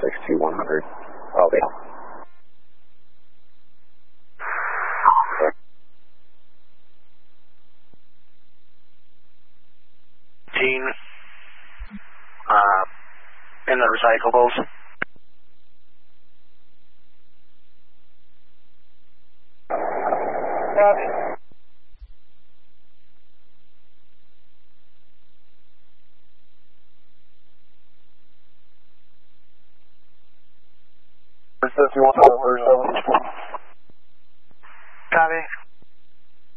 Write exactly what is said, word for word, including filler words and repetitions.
six two one hundred. Oh, yeah. Gene, uh, in the recyclables. Copy. Where's this? You want to know where's